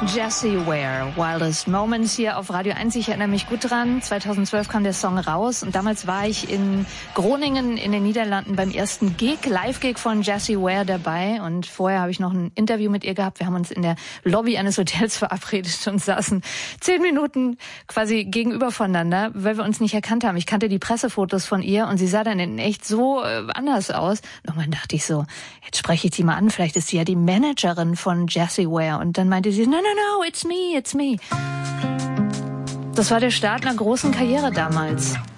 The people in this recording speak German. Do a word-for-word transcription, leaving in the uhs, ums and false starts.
Jessie Ware, Wildest Moments hier auf Radio eins. Ich erinnere mich gut dran. zweitausendzwölf kam der Song raus und damals war ich in Groningen in den Niederlanden beim ersten Gig, Live-Gig von Jessie Ware dabei. Und vorher habe ich noch ein Interview mit ihr gehabt. Wir haben uns in der Lobby eines Hotels verabredet und saßen zehn Minuten quasi gegenüber voneinander, weil wir uns nicht erkannt haben. Ich kannte die Pressefotos von ihr und sie sah dann in echt so äh, anders aus. Und irgendwann dachte ich so, jetzt spreche ich sie mal an. Vielleicht ist sie ja die Managerin von Jessie Ware. Und dann meinte sie, no, no, no, it's me, it's me. Das war der Start einer großen Karriere damals.